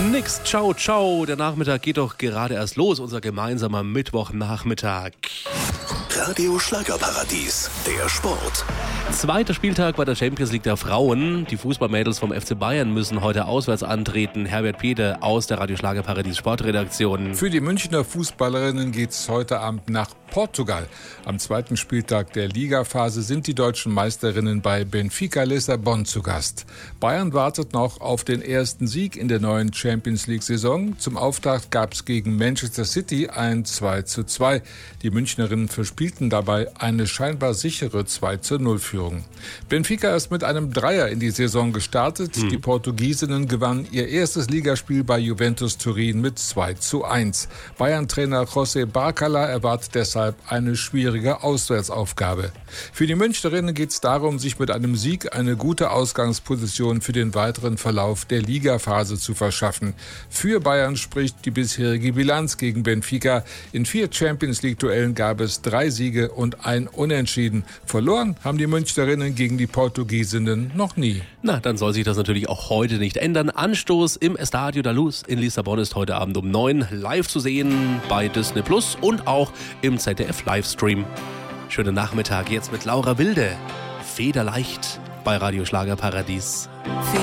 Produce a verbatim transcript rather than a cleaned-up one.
Nix, ciao, ciao. Der Nachmittag geht doch gerade erst los, unser gemeinsamer Mittwochnachmittag. Radio Schlagerparadies, der Sport. Zweiter Spieltag bei der Champions League der Frauen. Die Fußballmädels vom F C Bayern müssen heute auswärts antreten. Herbert Peter aus der Radio Schlagerparadies Sportredaktion. Für die Münchner Fußballerinnen geht's heute Abend nach Portugal. Am zweiten Spieltag der Ligaphase sind die deutschen Meisterinnen bei Benfica Lissabon zu Gast. Bayern wartet noch auf den ersten Sieg in der neuen Champions League-Saison. Zum Auftakt gab's gegen Manchester City ein zwei zu zwei. Die Münchnerinnen verspielten dabei eine scheinbar sichere zwei zu null Führung. Benfica ist mit einem Dreier in die Saison gestartet. Hm. Die Portugiesinnen gewannen ihr erstes Ligaspiel bei Juventus Turin mit zwei zu eins. Bayern-Trainer José Barcala erwartet deshalb eine schwierige Auswärtsaufgabe. Für die Münchnerinnen geht es darum, sich mit einem Sieg eine gute Ausgangsposition für den weiteren Verlauf der Ligaphase zu verschaffen. Für Bayern spricht die bisherige Bilanz gegen Benfica. In vier Champions-League-Duellen gab es drei Siege und ein Unentschieden. Verloren haben die Münchnerinnen gegen die Portugiesinnen noch nie. Na, dann soll sich das natürlich auch heute nicht ändern. Anstoß im Estadio da Luz in Lissabon ist heute Abend um neun live zu sehen bei Disney Plus und auch im Z D F-Livestream. Schönen Nachmittag jetzt mit Laura Wilde. Federleicht bei Radio Schlagerparadies.